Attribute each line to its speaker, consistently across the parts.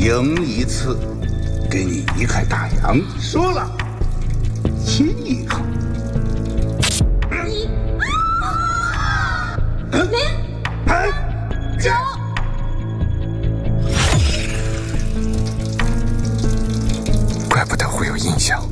Speaker 1: 赢一次，给你一块大洋。说了，亲一口。
Speaker 2: 9。
Speaker 3: 怪不得会有印象。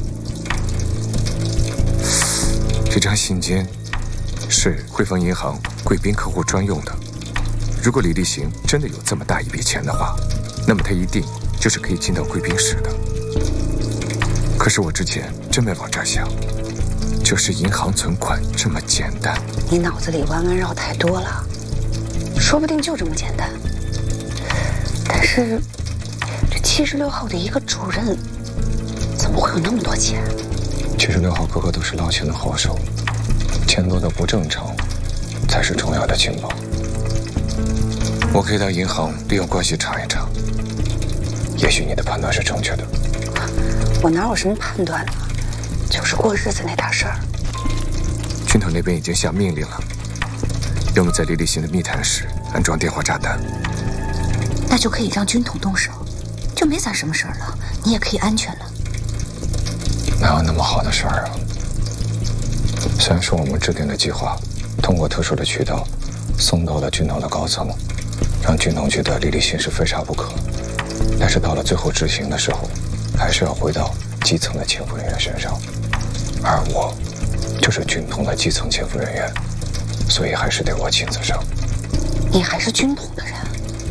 Speaker 3: 这张信笺是汇丰银行贵宾客户专用的。如果李立行真的有这么大一笔钱的话，那么他一定就是可以进到贵宾室的。可是我之前真没往这儿想，就是银行存款这么简单。
Speaker 2: 你脑子里弯弯绕太多了，说不定就这么简单。但是这76号的一个主任，怎么会有那么多钱
Speaker 3: ？76号个个都是捞钱的好手，钱多的不正常，才是重要的情报。我可以到银行利用关系查一查，也许你的判断是正确的。
Speaker 2: 我哪有什么判断呢？就是过日子那点事儿。
Speaker 3: 军统那边已经下命令了，要么在李立行的密谈室安装电话炸弹。
Speaker 2: 那就可以让军统动手，就没咱什么事儿了，你也可以安全了。
Speaker 3: 哪有那么好的事儿啊？虽然说我们制定的计划通过特殊的渠道送到了军统的高层，让军统觉得李立行是非杀不可，但是到了最后执行的时候，还是要回到基层的潜伏人员身上，而我就是军统的基层潜伏人员，所以还是得我亲自上。
Speaker 2: 你还是军统的人？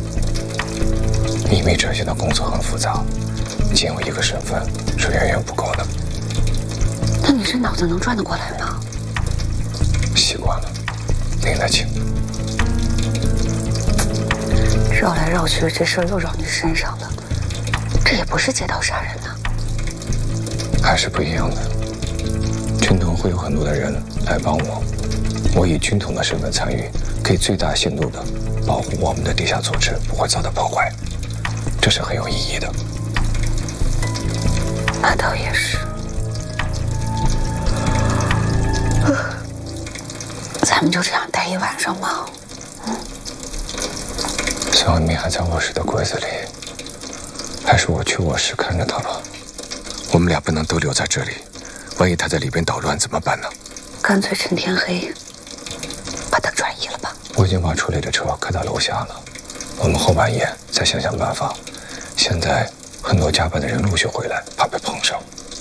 Speaker 3: 秘密这些的工作很复杂，仅有一个身份是远远不够的。
Speaker 2: 那你这脑子能转得过来吗？
Speaker 3: 习惯了，拎得清。
Speaker 2: 绕来绕去，这事儿又绕你身上了，这也不是街道杀人呐。
Speaker 3: 还是不一样的。军统会有很多的人来帮我，我以军统的身份参与，可以最大限度的保护我们的地下组织不会遭到破坏，这是很有意义的。
Speaker 2: 那倒也是。咱们就这样待一晚上吗？
Speaker 3: 孙文明还在卧室的柜子里，还是我去卧室看着他吧？我们俩不能都留在这里，万一他在里边捣乱怎么办呢？
Speaker 2: 干脆趁天黑把他转移了吧。
Speaker 3: 我已经把处理的车开到楼下了，我们后半夜再想想办法。现在很多加班的人陆续回来，怕被碰上。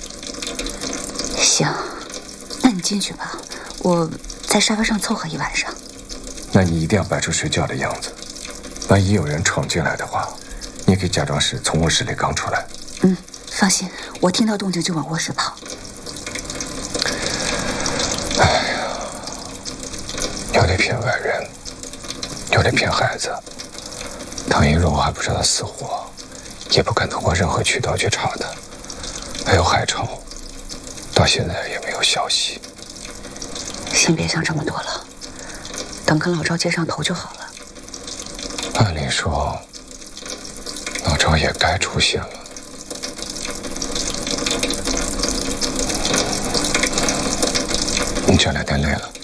Speaker 2: 行，那你进去吧，我在沙发上凑合一晚上。
Speaker 3: 那你一定要摆出睡觉的样子，万一有人闯进来的话，你可以假装是从卧室里刚出来。
Speaker 2: 放心，我听到动静就往卧室跑。
Speaker 3: 哎呀，有得骗外人，有得骗孩子。唐一若还不知道死活，也不敢通过任何渠道去查他。还有海潮，到现在也没有消息。
Speaker 2: 先别想这么多了，等跟老赵接上头就好了。
Speaker 3: 按理说，老赵也该出现了。你这2天累了，